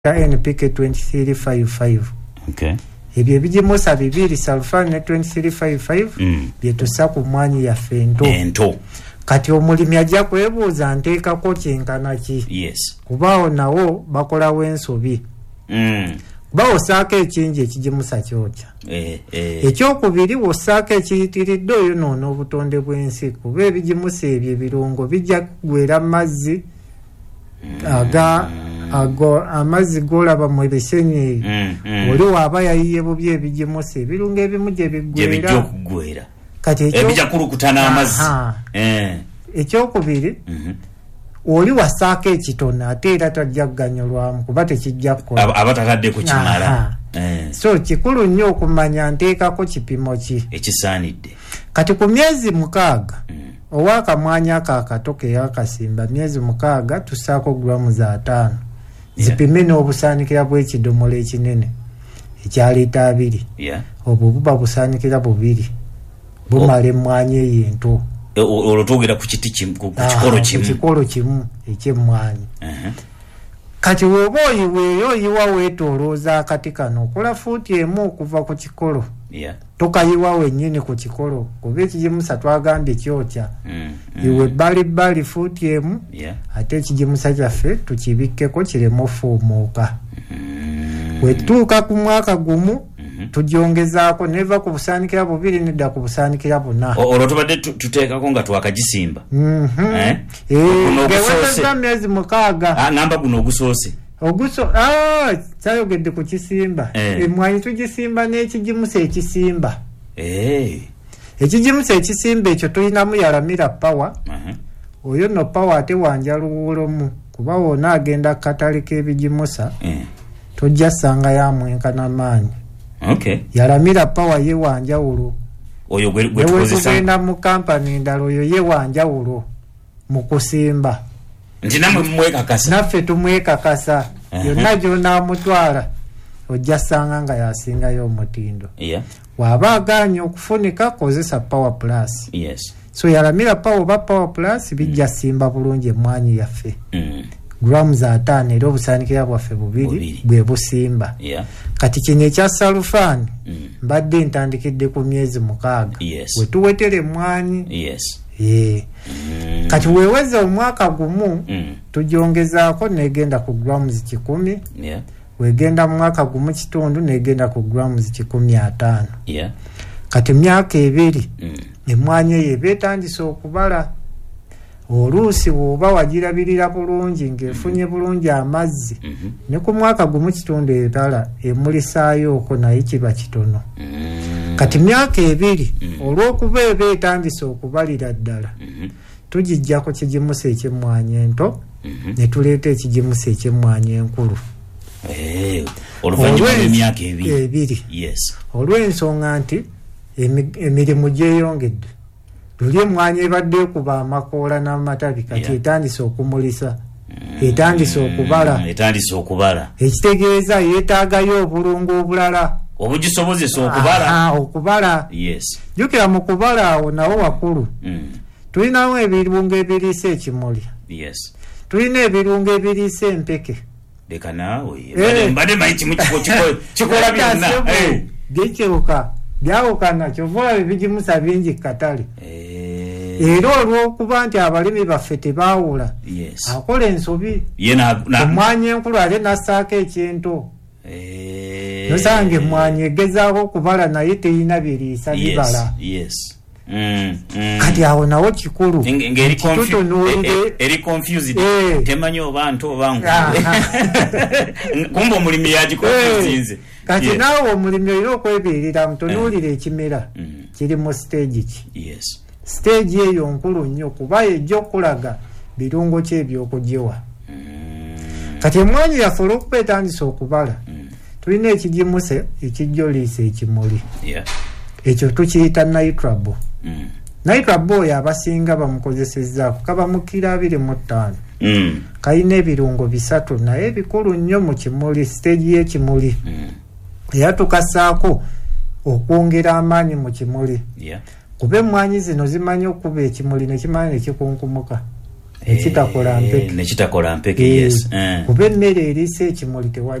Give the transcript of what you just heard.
NPK 2355. Okay. Ebyo ebigimusa bibiri sulfan ne 2355 byetussa ku mwanyi yaffe ento. Kati omulimi ajja kwebuuza nteekako kyenkana ki? Yes. Kubaawo nawo bakolawo ensobi. Kuba osaako ekingi ekigimusa kyokya. Ekyokubiri osaako ekiyitiridde oyo noona obutonde bw'ensi kuba ebigimusa ebyo ebirungo bijja kugwera mazzi amazzi golaba mu bisenyi oli waaba yayiye bubi ebigimusa ebirungo ebimu gye biggwera kati ebijja kulukutana amazzi. Ekyokubiri oli wasaako ekitono ate era tajja kuganyulwamu kuba tekijja kukola abatatadde ku kimala. So kikulu nnyo okumanya nteekako kipimo ki ekisaanidde. Kati ku myezi 6 owakamwanya akato ke yakasimba myezi 6 tussaako gramu 5 zipime n'obusaanikira bw'ekidomola ekinene ekya lita 2 obwo buba busaanikira 2 bumala emmwanyi eyo ento. Olwotwogera ku kiti kimu ku kikolo kimu ekyemmwanyi. Kati woba oyiwa weetoolooza akati kano okola fuuti emu okuva ku kikolo. Tokayiwa wennyini ku kikolo kuba ekigimusa twagambye kyokya. Iwe bbalibbali fuuti emu ate ekigimusa kyaffe tukibikkeko kireme ofuumuuka. Wetuuka ku mwaka gumu tugyongezaako neva ku busaanikira 2 nedda ku busaanikira 4. Olwo tubadde tuteekako nga twakagisimba. Ngeweza myezi 6. Ngamba guno ogusoose. Kyayogedde ku kisimba. Emmwanyi tugisimba n'ekigimusa ekisimba. Ekigimusa ekisimba ekyo tulinamu yalamira power. Oyo no power ate wanja luwolomu kuba wona agenda katale k'ebigimusa. Tojja sanga yamwenkana maanyi. Yalamira power ye wanjawulo. Oyo gwe tukozesa mu kampani ndalo oyo ye wanjawulo mu kusimba. Nti namwe mwekakasa. Naffe tumwekakasa. Yonna gy'onaamutwala ojja sanga nga yasingayo omutindo. Waba aganye okufunika kozesa power plus. So yalamira power plus bijja simba bulungi emmwanyi yaffe. Gramu 5 era obusaanikira bwaffe 2 bwe busimba. Kati kino ekya sulfan mbadde ntandikidde ku myezi 6 we tuwetere emmwanyi. Kati weeweze omwaka gumu tugyongezaako negenda ku gramu 10. Wegenda mu mwaka gumu kitundu negenda ku gramu 15. Kati myaka 2 emmwanyi eyo beetandise okubala. Oluusi woba wagirabirira bulungi ng'efunye bulungi amazzi ne ku mwaka gumu kitundu ebala emulisaayooko naye kiba kitono. Kati myaka 2 olw'okuba eba etandise okubalira ddala tugijjako kigimusa ekyemmwanyi ento ne tuleeta ekigimusa ekyemmwanyi enkulu. Oluvannyuma lw'emyaka 2. Olw'ensonga nti emirimu gyeyongedde. Luli emmwanyi ebadde ekuba amakoola n'amatabi kati etandise okumulisa. Etandise okubala. Ekitegeeza yeetaagayo obulungo obulala obugisobozesa okubala. Jjukira mu kubala awo nawo wakulu tulinawo ebirungo ebiriisa ekimuli. Tulina ebirungo ebiriisa empeke. Leka naawe mbadde manyi kimu kikola byonna byekyuka byawukana kyova ebigimusa bingi katale. Era olw'okuba nti abalimi baffe tebaawula akola ensobi omwanyi enkulu ate nassaako ekyento. Nosanga emmwanyi egezaako okubala naye terina biriisa bibala. Kati awo nawo kikulu eri confused temanyi oba nto oba kumba omulimi yagikonfuzinze. Kati naawe omulimi olina okwebiirira mutunuulira ekimera kiri mu stage ki. Stage eyo nkulu nnyo kuba ejja okulaga birungo ki ebyokugiwa. Kati emmwanyi yaffe olw'okuba etandise okubala tulina ekigimuse ekijjoliisa ekimuli. Ekyo tukiyita nitrabo. Nitrabo oyo abasinga bamukozesezzaako kaba mu kilo 25. Kalina ebirungo 3 naye bikulu nnyo mu kimuli stage y'ekimuli. Era tukassaako okwongera amaanyi mu kimuli. Kuba emmwanyi zino zimanyi okuba ekimuli ne kimanya ne kikunkumuka. ekitakola mpeke nekitakola mpeke yes kuba emmere erisa ekimuli